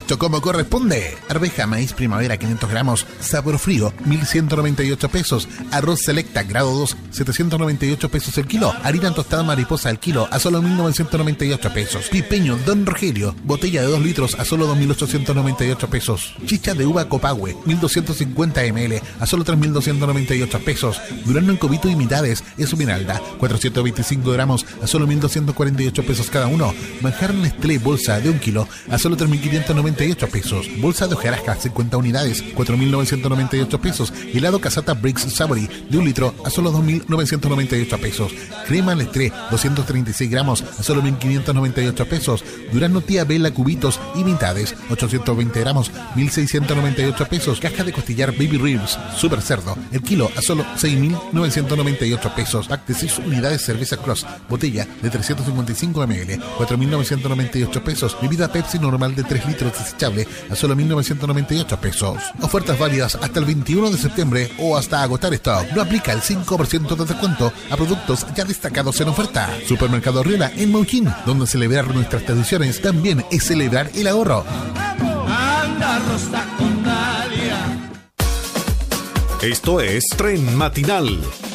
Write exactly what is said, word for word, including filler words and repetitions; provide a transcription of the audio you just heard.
hecho como corresponde. Arveja maíz primavera quinientos gramos, sabor frío, mil ciento noventa y ocho pesos. Arroz selecta grado dos, setecientos noventa y ocho pesos el kilo. Harina tostada mariposa al kilo a solo mil novecientos noventa y ocho pesos. Pipeño Don Rogelio, botella de dos litros a solo dos mil ochocientos noventa y ocho pesos. Chicha de uva Copahue, mil doscientos cincuenta mililitros a solo tres mil doscientos noventa y ocho pesos. Durazno en cubito y mitades, Esmeralda, cuatrocientos veinticinco gramos a solo mil doscientos cuarenta y ocho pesos cada uno. Manjar Nestlé bolsa de un kilo a solo tres mil quinientos noventa y ocho pesos. Bolsa de hojarasca cincuenta unidades, cuatro mil novecientos noventa y ocho pesos. Helado Casata Bricks Savory de un litro a solo dos mil novecientos noventa y ocho pesos. Crema Nestlé doscientos treinta y seis gramos a solo mil quinientos noventa y ocho pesos. Durazno Tía Bella cubitos y mitades, ochocientos veinte gramos, mil seiscientos noventa y ocho pesos. Caja de costillar Baby Ribs Super Cerdo, el kilo a solo seis mil novecientos noventa y ocho pesos. Pack de seis unidades cerveza Cross, botella de trescientos cincuenta y cinco mililitros, cuatro mil novecientos noventa y ocho pesos. Bebida Pepsi normal de tres litros desechable a solo mil novecientos noventa y ocho pesos. Ofertas válidas hasta el veintiuno de septiembre o hasta agotar stock. No aplica el cinco por ciento de descuento a productos ya destacados en oferta. Supermercado Riola en Mauquín, donde celebrar nuestras tradiciones también es celebrar el ahorro. Anda, Rosa con Dalia. Esto es Tren Matinal